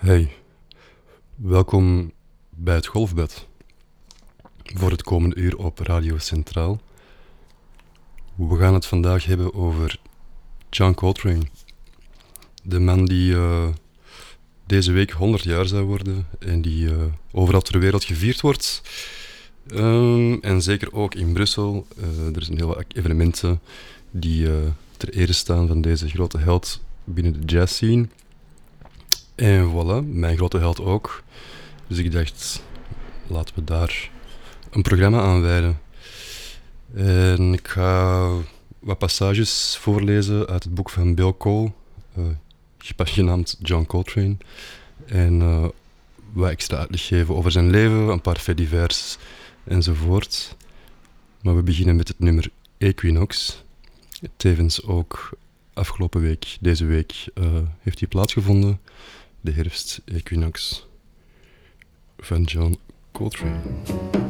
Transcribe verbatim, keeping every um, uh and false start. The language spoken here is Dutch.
Hey, welkom bij het golfbed. Voor het komende uur op Radio Centraal. We gaan het vandaag hebben over John Coltrane. De man die uh, deze week honderd jaar zou worden en die uh, overal ter wereld gevierd wordt. Um, en zeker ook in Brussel. Uh, er zijn heel wat evenementen die uh, ter ere staan van deze grote held binnen de jazz scene. En voilà, mijn grote held ook. Dus ik dacht, laten we daar een programma aan wijden. En ik ga wat passages voorlezen uit het boek van Bill Cole, uh, genaamd John Coltrane. En uh, wat extra uitleg geven over zijn leven, een paar faits divers enzovoort. Maar we beginnen met het nummer Equinox. Tevens ook afgelopen week, deze week, uh, heeft die plaatsgevonden. De herfst Equinox van John Coltrane.